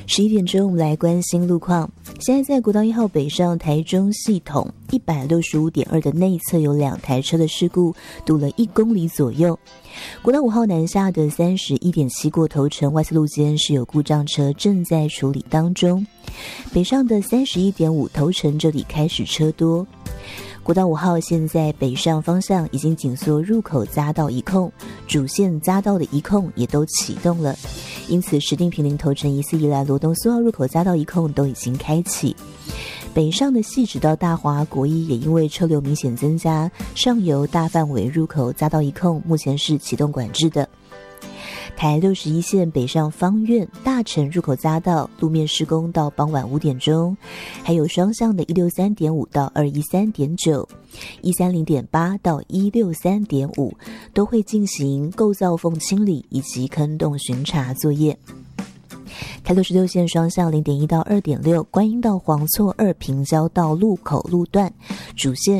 11点钟，我们来关心路况。现在在国道1号北上台中系统165.2的内侧有2台车的事故，堵了1公里左右。国道5号南下的31.7过头城外侧路肩是有故障车正在处理当中，北上的31.5头城这里开始车多。国道5号现在北上方向已经紧缩入口匝道一控，主线匝道的一控也都启动了，因此石碇坪林头城宜四宜兰罗东苏澳入口匝道一控都已经开启。北上的汐止到大华国一也因为车流明显增加，上游大范围入口匝道一控目前是启动管制的。台61线北上芳苑大城入口匝道路面施工到傍晚5点钟，还有双向的163.5到213.9、130.8到163.5都会进行构造缝清理以及坑洞巡查作业。台66线双向0.1到2.6观音到黄厝2平交道路口路段，主线